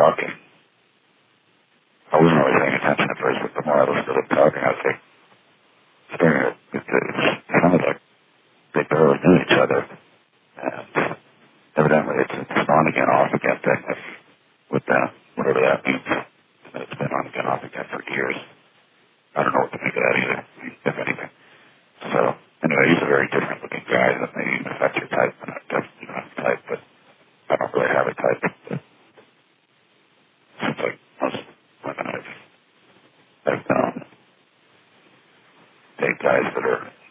talking. I wasn't really paying attention at first, but the more I listened to them talking, I was like, staring at it. It sounded like they barely knew each other. And evidently it's on again, off again thing with whatever that means. It's been on again, off again for years. I don't know what to think of that either, if anything. So, anyway, he's a very different looking guy that maybe even affects your type, and I definitely not his type, but